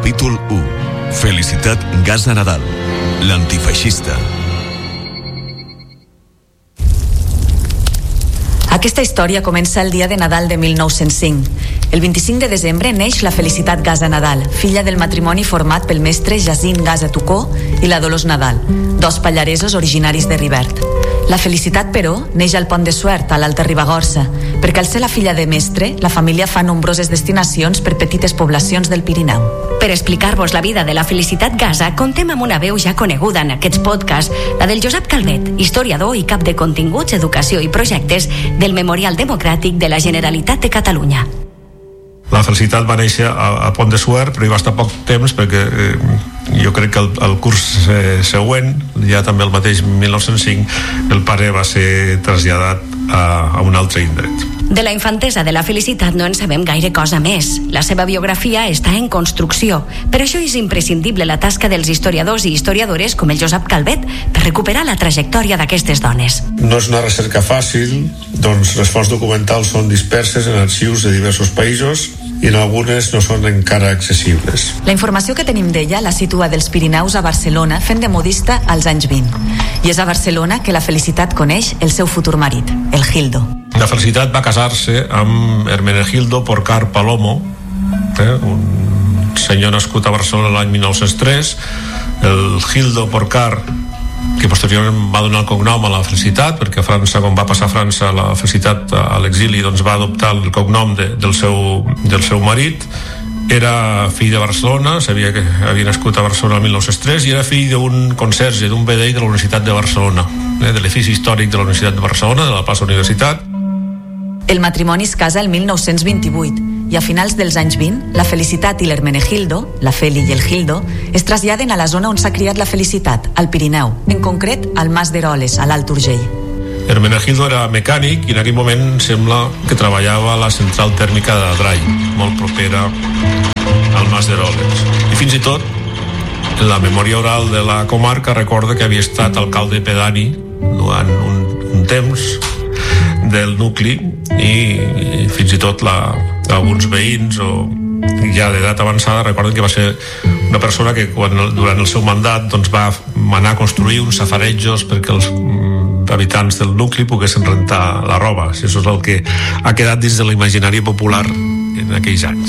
Capítol 1. Felicitat Gasa Nadal, l'antifeixista. Aquesta història comença el dia de Nadal de 1905. El 25 de desembre neix la Felicitat Gasa Nadal, filla del matrimoni format pel mestre Jacint Gasa Tucó i la Dolors Nadal, dos pallaresos originaris de Rivert. La Felicitat, però, neix al Pont de Suert, a l'Alta Ribagorça, perquè al ser la filla de mestre, la família fa nombroses destinacions per petites poblacions del Pirineu. Per explicar-vos la vida de la Felicitat Gasa, contem amb una veu ja coneguda en aquests podcasts, la del Josep Calvet, historiador i cap de continguts, educació i projectes del Memorial Democràtic de la Generalitat de Catalunya. La Felicitat va néixer a Pont de Suert, però hi va estar poc temps perquè jo crec que el curs següent, ja també el mateix 1905, el pare va ser traslladat a un altre indret. De la infantesa de la Felicitat no en sabem gaire cosa més. La seva biografia està en construcció. Per això és imprescindible la tasca dels historiadors i historiadores com el Josep Calvet per recuperar la trajectòria d'aquestes dones. No és una recerca fàcil, doncs les fonts documentals són disperses en arxius de diversos països i en algunes no són encara accessibles. La informació que tenim d'ella la situa dels Pirineus a Barcelona fent de modista als anys 20. I és a Barcelona que la Felicitat coneix el seu futur marit, el Gildo. La Felicitat va casar-se amb Hermenegildo Porcar Palomo, un senyor nascut a Barcelona l'any 1903. El Gildo Porcar, que posteriorment va donar el cognom a la Felicitat, perquè a França, quan va passar a França la Felicitat a l'exili, doncs va adoptar el cognom del seu marit. Era fill de Barcelona, sabia que havia nascut a Barcelona el 1903 i era fill d'un conserge, d'un vedell de la Universitat de Barcelona, de l'edifici històric de la Universitat de Barcelona, de la plaça Universitat. El matrimoni es casa el 1928 i a finals dels anys 20, la Felicitat i l'Hermenegildo, la Feli i el Gildo, es traslladen a la zona on s'ha criat la Felicitat, al Pirineu, en concret al Mas d'Eroles, a l'Alt Urgell. Hermenegildo era mecànic i en aquell moment sembla que treballava a la central tèrmica d'Adrai, molt propera al Mas d'Eroles. I fins i tot, en la memòria oral de la comarca recorda que havia estat alcalde pedani durant un temps del nucli i fins i tot alguns veïns o ja d'edat avançada recorden que va ser una persona que durant el seu mandat doncs, va manar a construir uns safarejos perquè els habitants del nucli poguessin rentar la roba. Això és el que ha quedat dins de l'imaginari popular en aquells anys.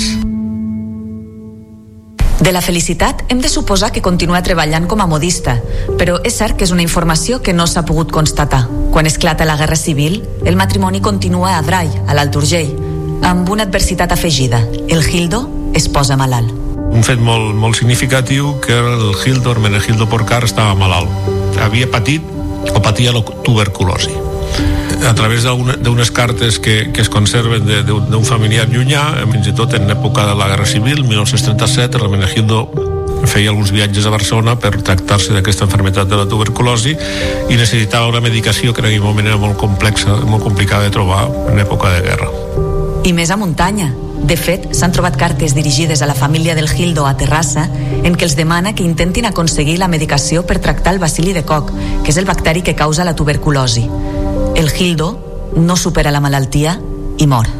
De la Felicitat hem de suposar que continua treballant com a modista, però és cert que és una informació que no s'ha pogut constatar. Quan esclata la Guerra Civil, el matrimoni continua a Adrai, a l'Alt Urgell, amb una adversitat afegida. El Gildo es posa malalt. Un fet molt significatiu que el Gildo, Hermenegildo Porcar, estava malalt. Havia patit o patia la tuberculosi. A través d'unes cartes que es conserven d'un familiar llunyà, fins i tot en època de la Guerra Civil, 1937, Hermenegildo feia alguns viatges a Barcelona per tractar-se d'aquesta malaltia de la tuberculosi i necessitava una medicació que en aquell moment era molt complexa, molt complicada de trobar en època de guerra. I més a muntanya. De fet, s'han trobat cartes dirigides a la família del Gildo a Terrassa en què els demana que intentin aconseguir la medicació per tractar el bacil·li de Koch, que és el bacteri que causa la tuberculosi. El Gildo no supera la malaltia i mor.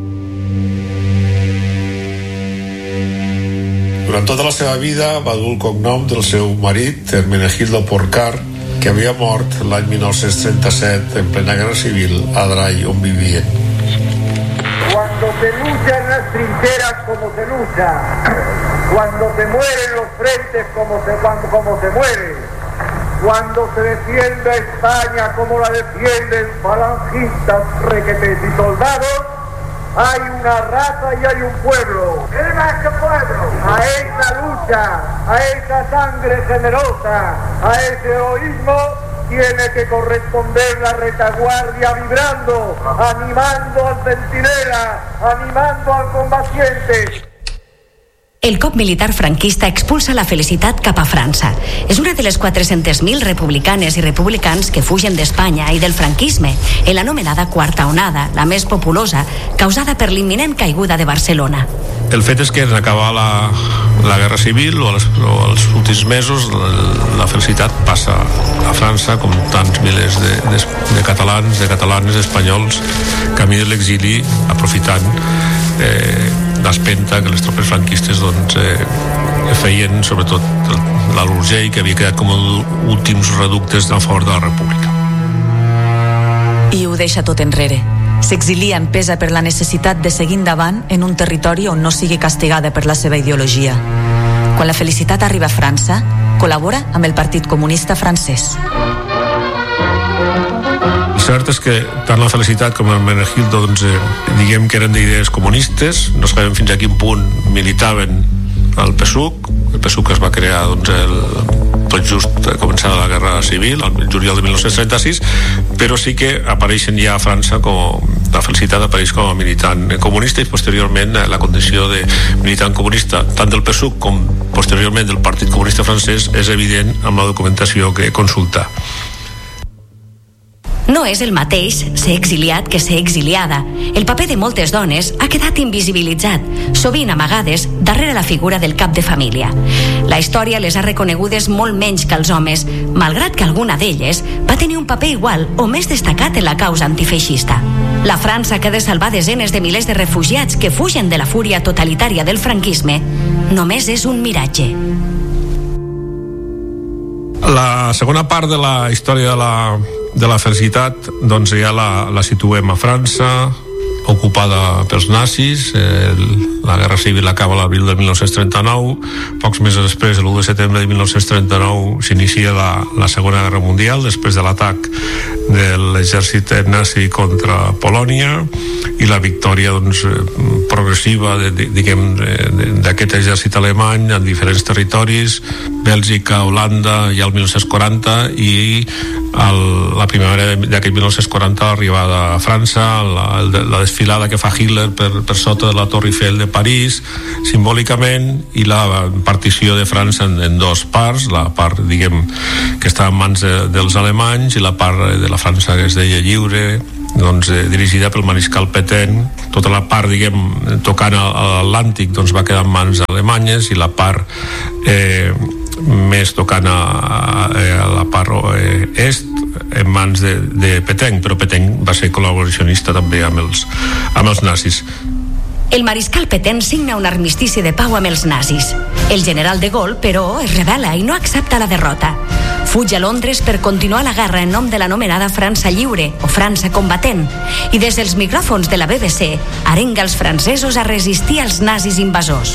Durant tota la seva vida va dur el cognom del seu marit, Hermenegildo Porcar, que havia mort l'any 1937 en plena Guerra Civil a Adrai, on vivien. Cuando se lucha en las trincheras como se lucha, cuando se mueren los frentes como se muere, cuando se defiende a España como la defienden falangistas, requetes y soldados, hay una raza y hay un pueblo. ¿Qué más que pueblo? A esa lucha, a esa sangre generosa, a ese heroísmo tiene que corresponder la retaguardia vibrando, animando al centinela, animando al combatiente. El cop militar franquista expulsa la Felicitat cap a França. És una de les 400.000 republicanes i republicans que fugen d'Espanya i del franquisme en l'anomenada Quarta Onada, la més populosa, causada per l'imminent caiguda de Barcelona. El fet és que en acabar la Guerra Civil o els últims mesos la Felicitat passa a França com tants milers de catalans, de catalanes, espanyols, camí de l'exili, aprofitant l'espenta que les tropes franquistes feien sobretot l'Alt Urgell, que havia quedat com els últims reductes a favor de la República. I ho deixa tot enrere. S'exilia empesa per la necessitat de seguir endavant en un territori on no sigui castigada per la seva ideologia. Quan la Felicitat arriba a França, col·labora amb el Partit Comunista francès. El cert és que tant la Felicitat com el Menegildo diguem que eren d'idees comunistes, no sabem fins a quin punt militaven al PSUC. El PSUC es va crear tot just començada la Guerra Civil, el juliol de 1936, però sí que apareixen ja a França la Felicitat apareix com a militant comunista i posteriorment la condició de militant comunista tant del PSUC com posteriorment del Partit Comunista francès és evident amb la documentació que consulta. No és el mateix ser exiliat que ser exiliada. El paper de moltes dones ha quedat invisibilitzat, sovint amagades darrere la figura del cap de família. La història les ha reconegudes molt menys que els homes, malgrat que alguna d'elles va tenir un paper igual o més destacat en la causa antifeixista. La França que ha de salvar desenes de milers de refugiats que fugen de la fúria totalitària del franquisme només és un miratge. La segona part de la història de la Felicitat doncs ja la situem a França, ocupada pels nazis. La Guerra Civil acaba a l'abril de 1939. Pocs mesos després, l'1 de setembre de 1939, s'inicia la Segona Guerra Mundial després de l'atac de l'exèrcit nazi contra Polònia i la victòria progressiva d'aquest exèrcit alemany en diferents territoris, Bèlgica, Holanda, ja el 1940, i la primavera d'aquell 1940 l'arribada a França, la desfilada que fa Hitler per sota de la Torre Eiffel de París, simbòlicament, i la partició de França en dos parts, la part, diguem, que està en mans dels alemanys i la part de la França que es deia lliure, dirigida pel mariscal Pétain. Tota la part, diguem, tocant a l'Atlàntic va quedar en mans alemanyes, i la part més tocant a la part est en mans de Pétain, però Pétain va ser col·laboracionista també amb els nazis. El mariscal Pétain signa un armistici de pau amb els nazis. El general de Gaulle, però, es rebel·la i no accepta la derrota. Fuig a Londres per continuar la guerra en nom de l'anomenada França Lliure o França Combatent, i des dels micròfons de la BBC arenga els francesos a resistir als nazis invasors.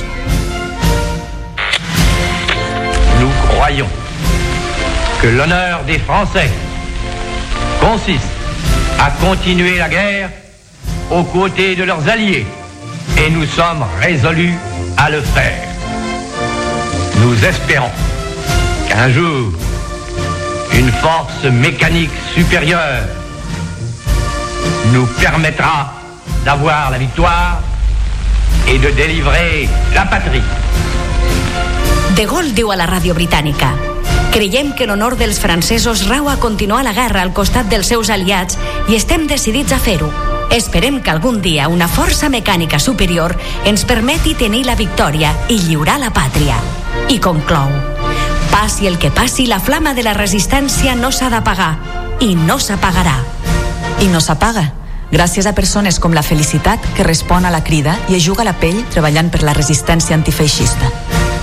Nous croyons que l'honneur des Français consiste à continuer la guerre aux côtés de leurs alliés, et nous sommes résolus à le faire. Nous espérons qu'un jour, une force mécanique supérieure nous permettra d'avoir la victoire et de délivrer la patrie. De Gaulle diu a la ràdio britànica: creiem que l'honor dels francesos rau a continuar la guerra al costat dels seus aliats i estem decidits a fer-ho. Esperem que algun dia una força mecànica superior ens permeti tenir la victòria i lliurar la pàtria. I conclou: passi el que passi, la flama de la resistència no s'ha d'apagar i no s'apagarà. I no s'apaga, gràcies a persones com la Felicitat, que respon a la crida i es juga la pell treballant per la resistència antifeixista.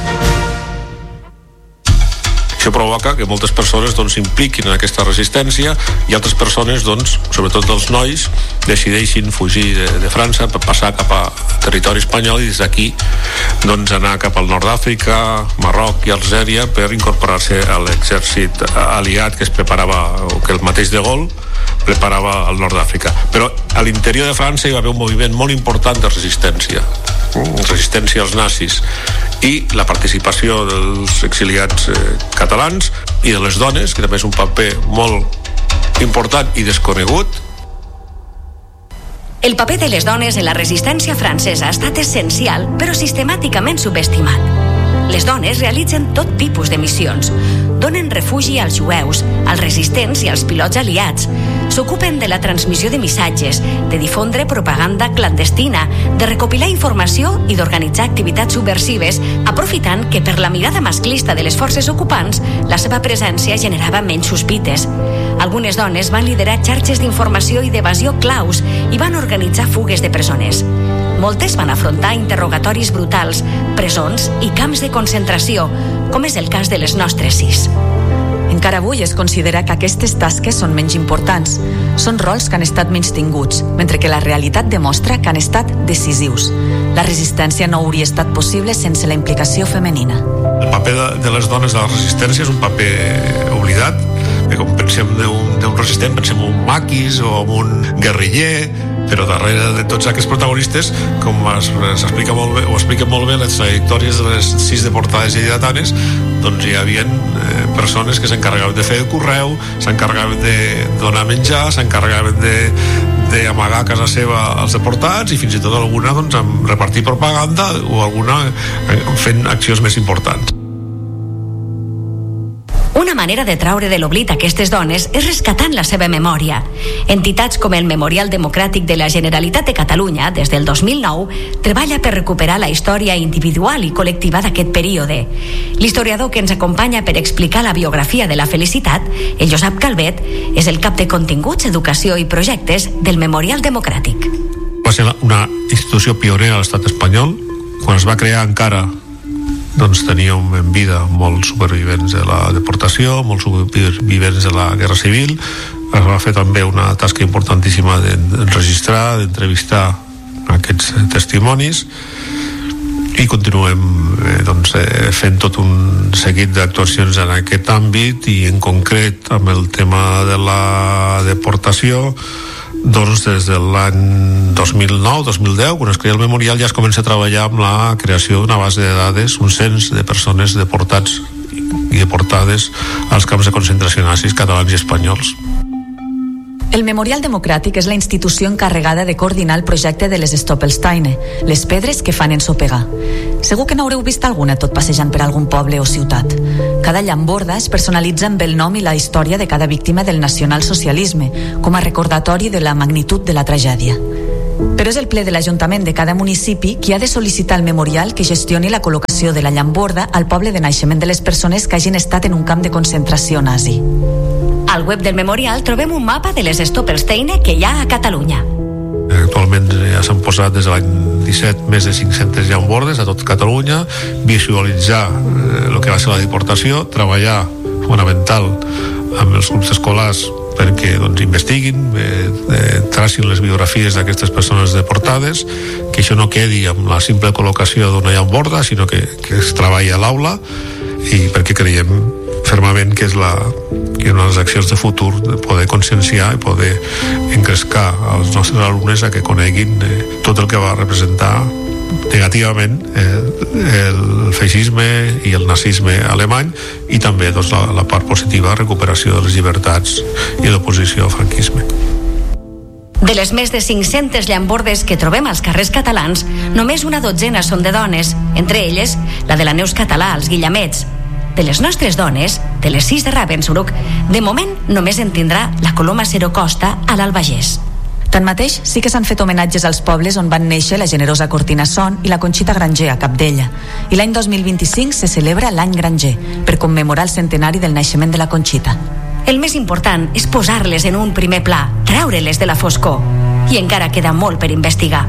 Això provoca que moltes persones s'impliquin en aquesta resistència, i altres persones, sobretot els nois, decideixin fugir de França per passar cap a territori espanyol i des d'aquí anar cap al nord d'Àfrica, Marroc i Algèria per incorporar-se a l'exèrcit aliat que es preparava, o que el mateix de Gaulle preparava al nord d'Àfrica. Però a l'interior de França hi va haver un moviment molt important de resistència als nazis, i la participació dels exiliats catalans i de les dones, que també és un paper molt important i desconegut. El paper de les dones en la resistència francesa ha estat essencial, però sistemàticament subestimat. Les dones realitzen tot tipus de missions. Donen refugi als jueus, als resistents i als pilots aliats. S'ocupen de la transmissió de missatges, de difondre propaganda clandestina, de recopilar informació i d'organitzar activitats subversives, aprofitant que per la mirada masclista de les forces ocupants la seva presència generava menys sospites. Algunes dones van liderar xarxes d'informació i d'evasió claus i van organitzar fugues de presoners. moltes van afrontar interrogatoris brutals, presons i camps de concentració, com és el cas de les nostres 6. Encara avui es considera que aquestes tasques són menys importants. Són rols que han estat menystinguts, mentre que la realitat demostra que han estat decisius. La resistència no hauria estat possible sense la implicació femenina. El paper de les dones de la resistència és un paper oblidat. Com pensem d'un resistent, pensem en un maquis o en un guerriller, però darrere de tots aquests protagonistes, com s'explica molt bé, o expliquen molt bé les trajectòries de les 6 deportades lleidatanes, doncs hi havia persones que s'encarregaven de fer el correu, s'encarregaven de donar menjar, s'encarregaven d'amagar a casa seva els deportats i fins i tot alguna amb repartir propaganda o alguna fent accions més importants. Una manera de traure de l'oblit aquestes dones és rescatant la seva memòria. Entitats com el Memorial Democràtic de la Generalitat de Catalunya, des del 2009, treballa per recuperar la història individual i col·lectiva d'aquest període. L'historiador que ens acompanya per explicar la biografia de la Felicitat, el Josep Calvet, és el cap de continguts, educació i projectes del Memorial Democràtic. Va ser una institució pionera a l'estat espanyol. Quan es va crear encara teníem en vida molts supervivents de la deportació, molts supervivents de la Guerra Civil. Es va fer també una tasca importantíssima d'enregistrar, d'entrevistar aquests testimonis i continuem fent tot un seguit d'actuacions en aquest àmbit i en concret amb el tema de la deportació. Des de l'any 2009-2010, quan es crea el memorial, ja es comença a treballar amb la creació d'una base de dades, un cens de persones deportats i deportades als camps de concentració nazis catalans i espanyols. El Memorial Democràtic és la institució encarregada de coordinar el projecte de les Stoppelsteine, les pedres que fan ensopegar. Segur que n'haureu vist alguna tot passejant per algun poble o ciutat. Cada llamborda es personalitza amb el nom i la història de cada víctima del nacionalsocialisme, com a recordatori de la magnitud de la tragèdia. Però és el ple de l'Ajuntament de cada municipi qui ha de sol·licitar al memorial que gestioni la col·locació de la llamborda al poble de naixement de les persones que hagin estat en un camp de concentració nazi. Al web del memorial trobem un mapa de les Stoppelsteine que hi ha a Catalunya. Actualment ja s'han posat des de l'any 17 més de 500 llambordes a tot Catalunya, visualitzar el que va ser la deportació, treballar fonamental amb els grups escolars perquè investiguin, tracin les biografies d'aquestes persones deportades, que això no quedi amb la simple col·locació d'una llamborda, sinó que es treballi a l'aula, i perquè creiem fermament que és una de les accions de futur de poder conscienciar i poder engrescar als nostres alumnes a que coneguin tot el que va representar negativament el feixisme i el nazisme alemany i també la part positiva, recuperació de les llibertats i l'oposició al franquisme. De les més de 500 llambordes que trobem als carrers catalans, només una dotzena són de dones, entre elles la de la Neus Català als Guillamets. De les nostres dones, de les 6 de Ravensbrück, de moment només en tindrà la Coloma Cero Costa a l'Albagés. Tanmateix, sí que s'han fet homenatges als pobles on van néixer la generosa Cortina Son i la Conxita Granger a Capdella. I l'any 2025 se celebra l'any Granger, per commemorar el centenari del naixement de la Conxita. El més important és posar-les en un primer pla, treure-les de la foscor. I encara queda molt per investigar.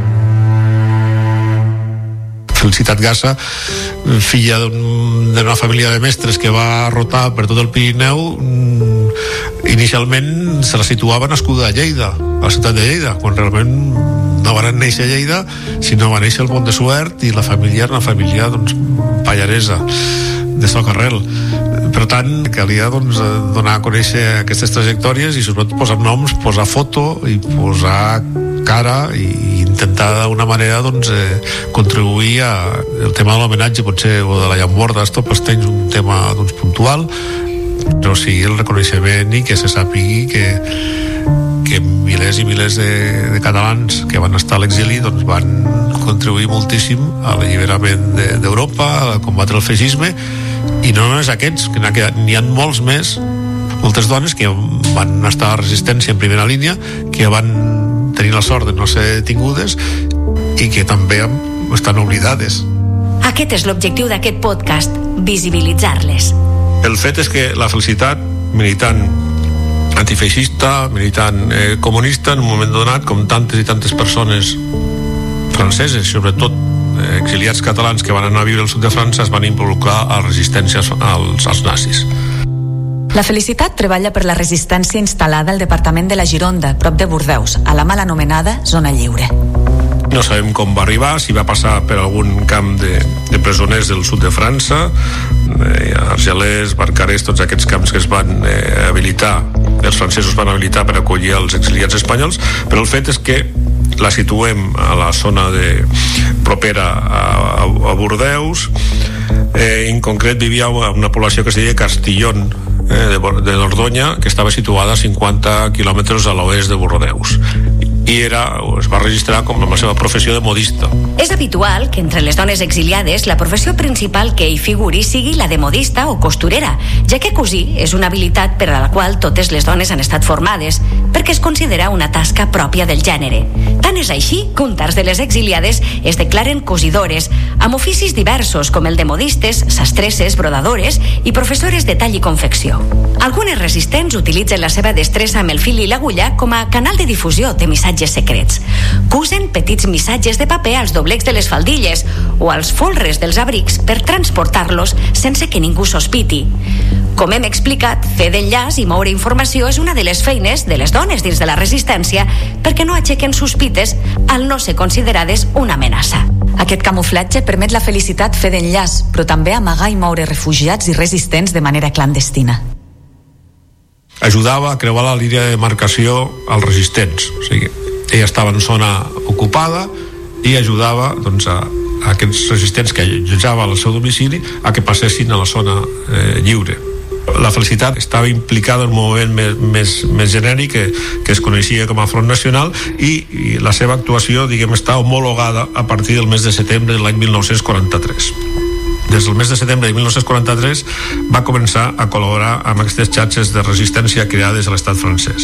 Felicitat Gassa, filla d'una família de mestres que va rotar per tot el Pirineu, inicialment se la situava nascuda a Lleida, a la ciutat de Lleida, quan realment no van néixer a Lleida, sinó va néixer al Pont de Suert i la família era una família pallaresa, de Socarrel. Per tant, calia donar a conèixer aquestes trajectòries i sobretot posar noms, posar foto i posar cara i intentar d'una manera contribuir al tema de l'homenatge potser o de la llamborda Stoppelsteine, un tema puntual, però sí el reconeixement i que se sàpigui que milers i milers de catalans que van estar a l'exili van contribuir moltíssim a l'alliberament d'Europa, a combatre el feixisme, i no només aquests, que n'hi ha molts més, moltes dones que van estar a la resistència en primera línia, que van tenir la sort de no ser detingudes i que també estan oblidades. Aquest és l'objectiu d'aquest podcast, visibilitzar-les. El fet és que la Felicitat, militant antifeixista, militant comunista, en un moment donat, com tantes i tantes persones franceses, sobretot exiliats catalans que van anar a viure al sud de França, es van involucrar a la resistència als nazis. La Felicitat treballa per la resistència instal·lada al departament de la Gironda, prop de Bordeus, a la mal anomenada Zona Lliure. No sabem com va arribar, si va passar per algun camp de presoners del sud de França, Argelès, Barcarès, tots aquests camps que es van habilitar, els francesos van habilitar per acollir els exiliats espanyols, però el fet és que la situem a la zona propera a Bordeus. En concret vivia una població que es deia Castillón de Dordonya, que estava situada a 50 quilòmetres a l'oest de Bordeus, i es va registrar com la seva professió de modista. És habitual que entre les dones exiliades la professió principal que hi figuri sigui la de modista o costurera, ja que cosir és una habilitat per a la qual totes les dones han estat formades, perquè es considera una tasca pròpia del gènere. Tant és així que un terç de les exiliades es declaren cosidores, amb oficis diversos com el de modistes, sastresses, brodadores i professores de tall i confecció. Algunes resistents utilitzen la seva destressa amb el fil i l'agulla com a canal de difusió de missatges secrets. Cusen petits missatges de paper als doblecs de les faldilles o als folres dels abrics per transportar-los sense que ningú sospiti. Com hem explicat, fer d'enllaç i moure informació és una de les feines de les dones dins de la resistència perquè no aixequen sospites al no ser considerades una amenaça. Aquest camuflatge permet la Felicitat fer d'enllaç, però també amagar i moure refugiats i resistents de manera clandestina. Ajudava a creuar la línia de demarcació als resistents, o sigui, ella estava en zona ocupada i ajudava a aquests resistents que allotjava al seu domicili a que passessin a la zona lliure. La Felicitat estava implicada en un moviment més genèric que es coneixia com a Front Nacional i la seva actuació, està homologada a partir del mes de setembre de l'any 1943. Des del mes de setembre de 1943 va començar a col·laborar amb aquestes xarxes de resistència creades a l'estat francès.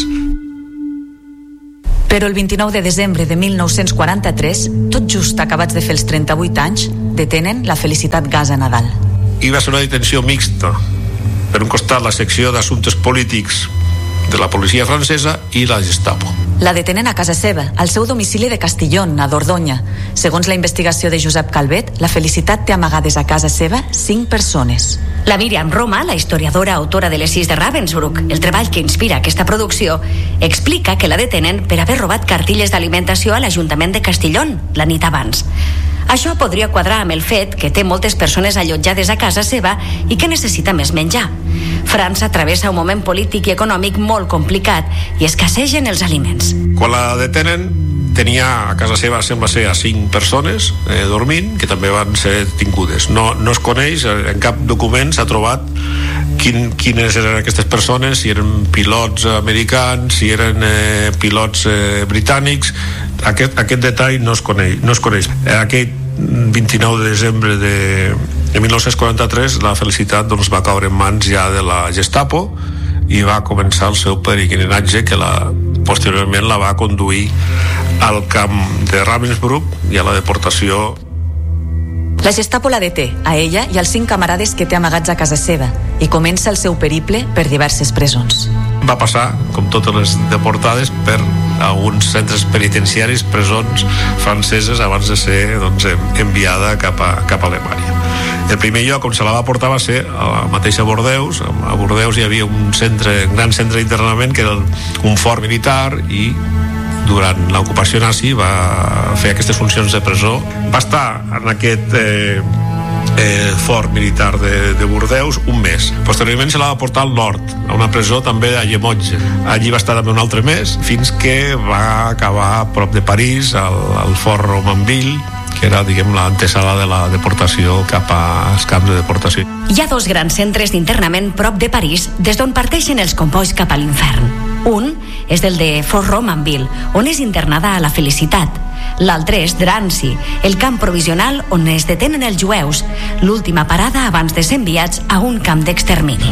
Però el 29 de desembre de 1943, tot just acabats de fer els 38 anys, detenen la Felicitat Gasa Nadal. I va ser una detenció mixta. Per un costat, la secció d'assumptes polítics de la policia francesa i la Gestapo. La detenen a casa seva, al seu domicili de Castillón, a Dordonya. Segons la investigació de Josep Calvet, la Felicitat té amagades a casa seva 5 persones. La Míriam Roma, la historiadora autora de les 6 de Ravensbrück, el treball que inspira aquesta producció, explica que la detenen per haver robat cartilles d'alimentació a l'Ajuntament de Castillón la nit abans. Això podria quadrar amb el fet que té moltes persones allotjades a casa seva i que necessita més menjar. França travessa un moment polític i econòmic molt complicat i escassegen els aliments. Quan la detenen, tenia a casa seva, sembla ser, a 5 persones dormint, que també van ser detingudes. No es coneix, en cap document s'ha trobat quines eren aquestes persones, si eren pilots americans, si eren pilots britànics. Aquest detall no es coneix. Aquest 29 de desembre de 1943 la Felicitat va caure en mans ja de la Gestapo i va començar el seu peregrinatge que posteriorment la va conduir al camp de Ravensbrück i a la deportació. La Gestapo la deté, a ella i als 5 camarades que té amagats a casa seva, i comença el seu periple per diverses presons. Va passar, com totes les deportades, per alguns centres penitenciaris, presons franceses, abans de ser enviada cap a Alemanya. El primer lloc on se la va portar va ser a la mateixa Bordeus. A Bordeus hi havia un gran centre d'internament que era un fort militar i durant l'ocupació nazi va fer aquestes funcions de presó. Va estar en aquest fort militar de Bordeus un mes. Posteriorment se la va portar al nord, a una presó també a Llemotge. Allí va estar també un altre mes, fins que va acabar a prop de París, al fort Romanville, que era, l'antesala de la deportació cap als camps de deportació. Hi ha 2 grans centres d'internament prop de París des d'on parteixen els combois cap a l'infern. Un és el de Fort Romanville, on és internada a la Felicitat. L'altre és Drancy, el camp provisional on es detenen els jueus, l'última parada abans de ser enviats a un camp d'extermini.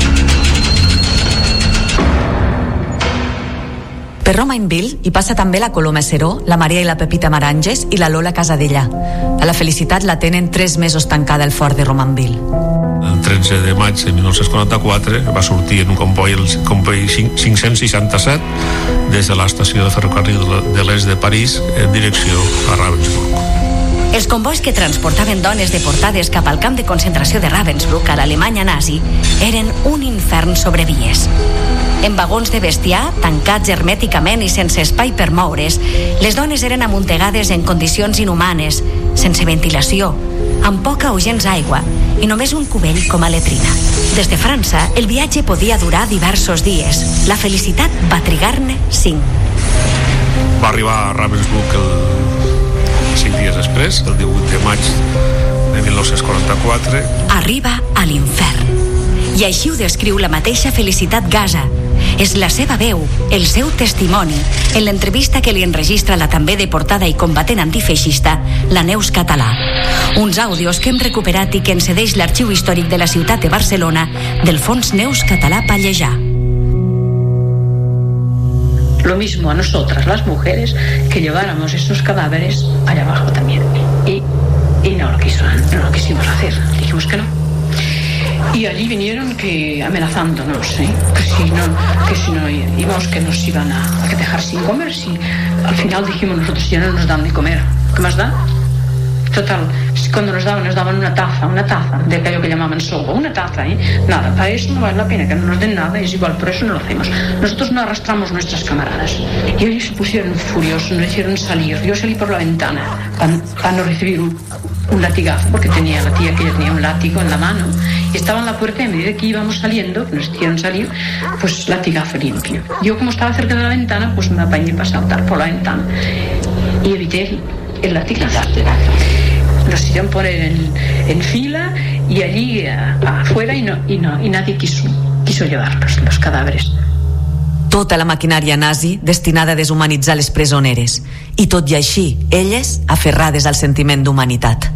Per Romainville hi passa també la Coloma Seró, la Maria i la Pepita Maranges i la Lola Casadellà. A la Felicitat la tenen 3 mesos tancada al fort de Romainville. El 13 de maig de 1944 va sortir en un comboi, el comboi 567, des de l'estació de ferrocarril de l'est de París en direcció a Ravensbrück. Els convois que transportaven dones deportades cap al camp de concentració de Ravensbrück a l'Alemanya nazi eren un infern sobre vies. En vagons de bestiar, tancats hermèticament i sense espai per moure's, les dones eren amuntegades en condicions inhumanes, sense ventilació, amb poca o gens aigua i només un cubell com a letrina. Des de França, el viatge podia durar diversos dies. La felicitat va trigar-ne 5. Va arribar a Ravensbrück 5 dies després, el 18 de maig de 1944. Arriba a l'infern. I així ho descriu la mateixa Felicitat Gasa. És la seva veu, el seu testimoni, en l'entrevista que li enregistra la també deportada i combatent antifeixista, la Neus Català. Uns àudios que hem recuperat i que ens cedeix l'Arxiu Històric de la ciutat de Barcelona del Fons Neus Català Pallejà. Lo mismo a nosotras, las mujeres, que lleváramos esos cadáveres allá abajo también. Y no lo quisimos hacer, dijimos que no. Y allí vinieron que amenazándonos, que si no íbamos, que nos iban a dejar sin comer. Si al final dijimos nosotros, ya no nos dan de comer, ¿qué más da? Total, cuando nos daban una taza de aquello que llamaban sopa, una taza, nada, para eso no vale la pena que no nos den nada, es igual, por eso no lo hacemos. Nosotros no arrastramos nuestras camaradas. Y ellos se pusieron furiosos, nos hicieron salir. Yo salí por la ventana para no recibir un latigazo, porque tenía la tía que ya tenía un látigo en la mano, y estaba en la puerta, y a medida que íbamos saliendo, que nos hicieron salir, pues latigazo limpio. Yo, como estaba cerca de la ventana, pues me apañé para saltar por la ventana y evité el latigazo. Nos hicieron poner en fila y allí afuera y nadie quiso llevar los cadáveres. Tota la maquinària nazi destinada a deshumanitzar les presoneres, i tot i així, elles aferrades al sentiment d'humanitat.